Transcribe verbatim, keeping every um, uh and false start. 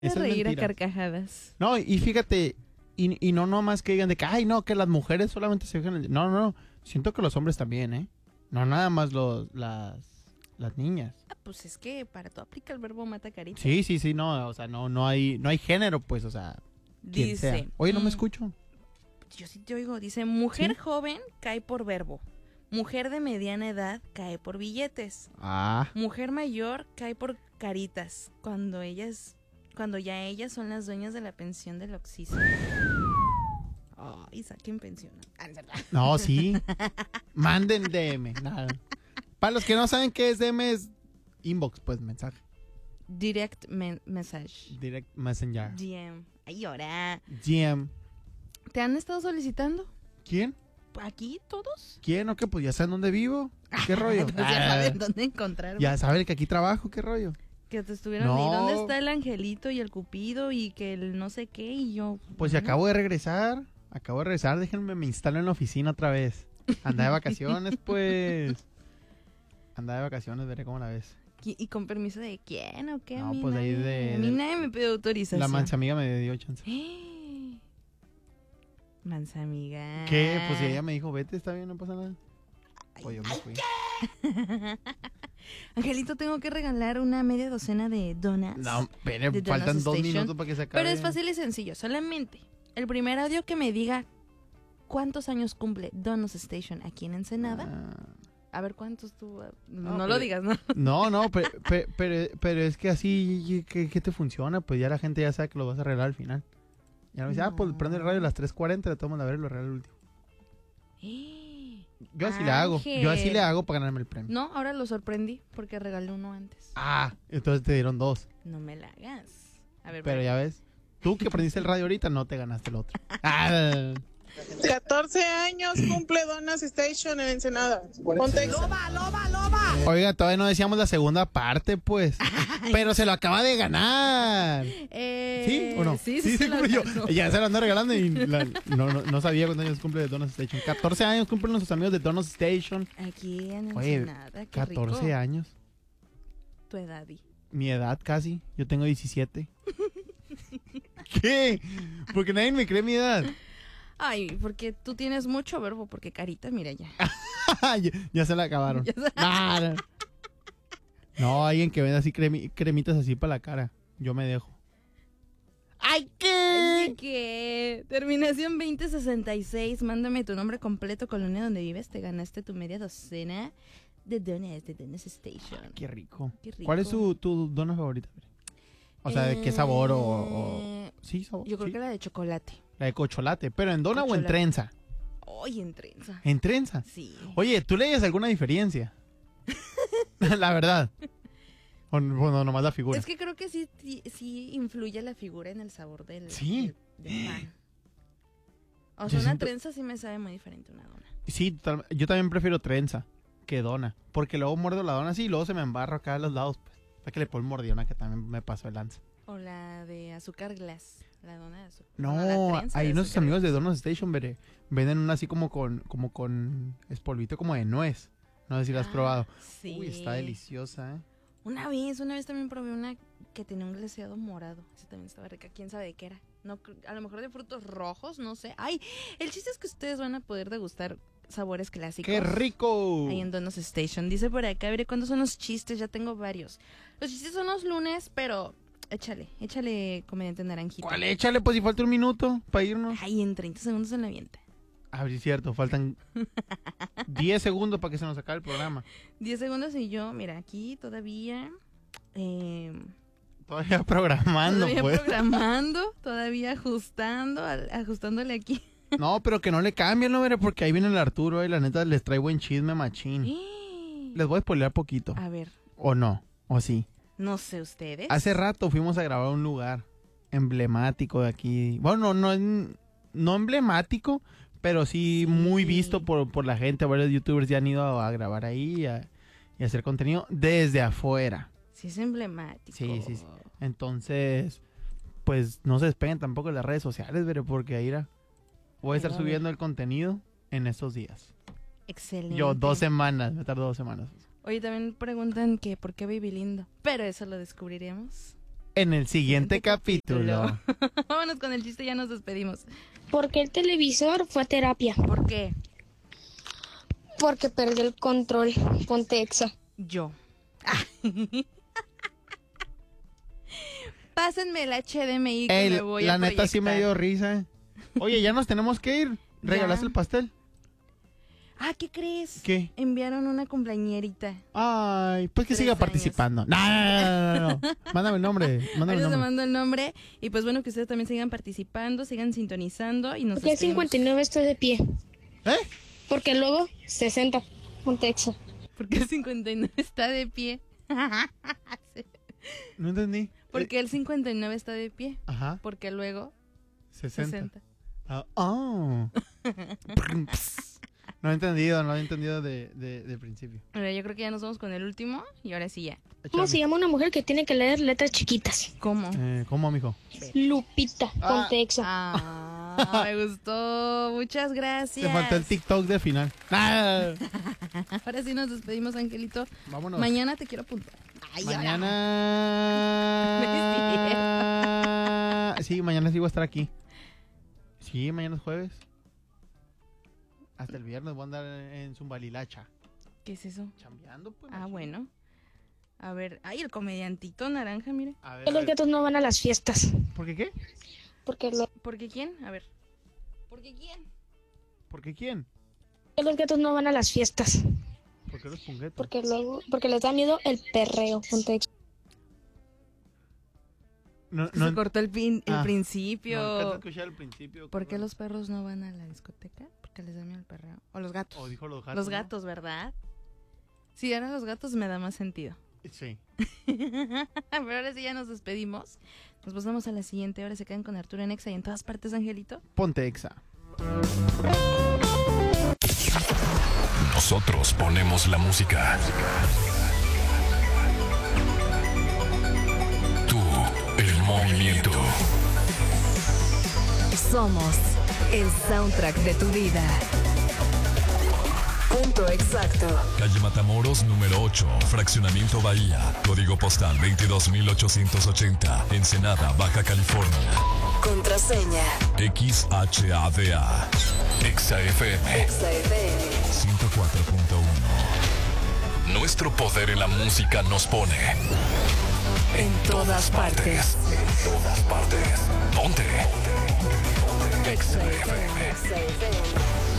Eso es reír a mentira. carcajadas. No, y fíjate, y, y no nomás que digan de que, ay, no, que las mujeres solamente se fijan en el... No, no, no, siento que los hombres también, ¿eh? No nada más los, las, las niñas. Ah, pues es que para todo aplica el verbo mata carita. Sí, sí, sí, no, o sea, no, no hay, no hay género, pues, o sea, quien Dice. sea. Oye, no me mm, escucho. Yo sí te oigo. Dice, mujer ¿Sí? joven cae por verbo. Mujer de mediana edad cae por billetes. Ah, Mujer mayor cae por caritas. Cuando ellas, cuando ya ellas son las dueñas de la pensión del oxígeno. Ay, saquen pensión. Ah, es verdad. no, sí. Manden D M. Nada. Para los que no saben qué es D M, es inbox, pues, mensaje. Direct men- message. Direct Messenger. D M. Ay, ahora. G M. ¿Te han estado solicitando? ¿Quién? ¿Aquí todos? ¿Quién? ¿O qué? Pues ya saben dónde vivo. ¿Qué rollo? Pues ya saben dónde encontrarme. Ya saben que aquí trabajo. ¿Qué rollo? Que te estuvieron No. ¿y dónde está el angelito y el cupido y que el no sé qué? Y yo... Pues ya bueno, acabo de regresar. Acabo de regresar. Déjenme, me instalo en la oficina otra vez. Anda de vacaciones, pues. Anda de vacaciones, veré cómo la ves. ¿Y y con permiso de quién o qué? A No, mí pues de ahí nadie- de- A mí de- nadie me pide autorización. La mancha amiga me dio chance. ¡Eh! Mansa amiga. ¿Qué? Pues si ella me dijo, vete, está bien, no pasa nada. Pues yo me fui. Angelito, tengo que regalar una media docena de donas. No, pero De faltan Donuts dos Station. minutos para que se acabe. Pero es fácil y sencillo. Solamente el primer audio que me diga cuántos años cumple Donuts Station aquí en Ensenada. Ah. A ver cuántos tú... No, No, lo pero- digas, ¿no? No, no, pero, pero, pero, pero es que así, ¿qué, qué te funciona? Pues ya la gente ya sabe que lo vas a arreglar al final. Ya me dice, ah, pues No. prende el radio a las tres cuarenta, le tomo la ver y lo arreglo al último. Eh. Yo así le hago, yo así Ángel. le hago para ganarme el premio. No, ahora lo sorprendí porque regalé uno antes. Ah, entonces te dieron dos. No me la hagas. A ver, Pero pero ya ves, tú que prendiste el radio ahorita no te ganaste el otro. Ah, catorce años cumple Donuts Station en Ensenada. Ponte oiga, todavía no decíamos la segunda parte, pues. Pero se lo acaba de ganar. Eh, ¿Sí o no? Sí, sí, se se lo cumplió. ganó. Ya se lo ando regalando y la- no, no, no sabía cuántos años cumple de Donuts Station. catorce años cumplen nuestros amigos de Donuts Station. Aquí en Oye, Ensenada, qué catorce rico. años. Tu edad, Di. Mi edad casi. Yo tengo diecisiete. ¿Qué? Porque nadie me cree mi edad. Ay, porque tú tienes mucho verbo, porque carita, mira ya. ya, ya se la acabaron. Ya se- Nah, no. No, alguien que venda así cremi- cremitas así para la cara. Yo me dejo. ¡Ay, qué! Ay, ¿qué? Terminación veinte sesenta y seis. Mándame tu nombre completo, colonia donde vives. Te ganaste tu media docena de donuts de Donuts Station. Qué rico. Qué rico. ¿Cuál es tu, tu dona favorita? O sea, ¿de qué sabor o...? o- Eh, Sí, sabor. Yo creo sí. que la de chocolate. La de cocholate. ¿Pero en dona o en Cocholate. trenza? Ay, en trenza. ¿En trenza? Sí. Oye, ¿tú lees alguna diferencia? La verdad. O bueno, nomás la figura. Es que creo que sí, sí, sí influye la figura en el sabor del, Sí. del, del pan. O Yo sea, una siento- trenza sí me sabe muy diferente a una dona. Sí, total- yo también prefiero trenza que dona. Porque luego muerdo la dona así y luego se me embarra acá a los lados. Pues. Para que le pongo mordiona que también me pasó el lanza. O la de azúcar glass. La dona de azúcar. No, la trenza hay de unos azúcar amigos de glass. Donuts Station, veré. Venden una así como con, como con espolvito como de nuez. No sé si la has Ah, probado. Sí. Uy, está deliciosa, ¿eh? Una vez, una vez también probé una que tenía un glaseado morado. Esa también estaba rica. ¿Quién sabe de qué era? No, cr- a lo mejor de frutos rojos, no sé. Ay, el chiste es que ustedes van a poder degustar sabores clásicos. ¡Qué rico! Ahí en Donuts Station. Dice por acá, a ver, ¿cuántos son los chistes? Ya tengo varios. Los chistes son los lunes, pero échale, échale, comediante naranjito. ¿Cuál? Échale, pues si falta un minuto para irnos. Ay, en treinta segundos se la avienta. A ver, es cierto, faltan diez segundos para que se nos acabe el programa. diez segundos y yo, mira, aquí todavía... Eh, Todavía programando, todavía pues. programando, todavía ajustando, al- ajustándole aquí. No, pero que no le cambien, ¿no? Veré, porque ahí viene el Arturo y la neta les trae buen chisme machín. Les voy a spoilear poquito. A ver, ¿O no? ¿O sí? no sé ustedes. Hace rato fuimos a grabar a un lugar emblemático de aquí. Bueno, no, no, no emblemático, pero sí, Sí. muy visto por, por la gente. Varios youtubers ya han ido a, a grabar ahí y a, y a hacer contenido desde afuera. Sí es emblemático. Sí, sí, sí. Entonces, pues no se despeguen tampoco de las redes sociales, veré, porque ahí irá. Voy a estar Ahí va a subiendo el contenido en estos días. Excelente. Yo, dos semanas, me tardo dos semanas. Oye, también preguntan que por qué Baby Lindo. Pero eso lo descubriremos en el siguiente capítulo. Vámonos con el chiste, ya nos despedimos. ¿Por qué el televisor fue a terapia? ¿Por qué? Porque perdió el control. Ponte Exa. Yo. Pásenme el H D M I que Ey, me voy la a neta sí me proyectar. dio risa. Oye, ya nos tenemos que ir. ¿Regalaste Ya. el pastel? Ah, ¿qué crees? ¿Qué? Enviaron una cumpleañerita. Ay, pues que Tres siga años. participando. No, no, no, no, no. Mándame el nombre. Mándame el Ahorita te nombre. mando el nombre. Y pues bueno, que ustedes también sigan participando, sigan sintonizando y nos ¿Por qué el despedimos. cincuenta y nueve está de pie? ¿Eh? Porque luego sesenta. Ponte Exa. Porque el cincuenta y nueve está de pie. Sí. No entendí. Porque el cincuenta y nueve está de pie. Ajá. Porque luego sesenta. sesenta. Ah, oh. No he entendido, no he entendido de, de, de principio. Ahora yo creo que ya nos vamos con el último y ahora sí ya. ¿Cómo Échame. se llama una mujer que tiene que leer letras chiquitas? ¿Cómo? Eh, ¿Cómo, mijo? Lupita. Ah. Ponte Exa. Ah, me gustó. Muchas gracias. Te faltó el TikTok de final. Ah, Ahora sí nos despedimos, Angelito. vámonos. Mañana te quiero apuntar. Ay, ahora. Mañana. Sí, mañana sí voy a estar aquí. Sí, mañana es jueves. Hasta el viernes voy a andar en Zumbalilacha. ¿Qué es eso? Chambeando, pues. Ah, machín. bueno. A ver, ay, el comediantito naranja, mire. A ver, Que a los ver. gatos no van a las fiestas. ¿Por qué qué? Porque, lo- ¿Por qué quién? A ver. ¿Por qué quién? ¿Por qué quién? que los gatos no van a las fiestas. ¿Por qué los punguetos? Porque luego, porque les da miedo el perreo. Ponte Exa. No, Se no, cortó el, pin- el Ah, principio. no alcanzo a escuchar al principio. ¿Por qué Bueno. los perros no van a la discoteca? Porque les da miedo el perreo. O los gatos. O dijo los gatos. los ¿no? gatos, ¿verdad? Si eran los gatos me da más sentido. Sí. Pero ahora sí ya nos despedimos. Nos pasamos a la siguiente. Ahora se quedan con Arturo en Exa y en todas partes, Angelito. Ponte Exa. Nosotros ponemos la música. Tú, el movimiento. Somos el soundtrack de tu vida. Punto exacto. Calle Matamoros, número ocho, Fraccionamiento Bahía. Código postal veintidós mil ochocientos ochenta. Ensenada, Baja California. Contraseña. X H A D A. Exa F M Exa F M. ciento cuatro punto uno. Nuestro poder en la música nos pone En todas partes. En todas partes. Ponte. Exa F M. Exa F M.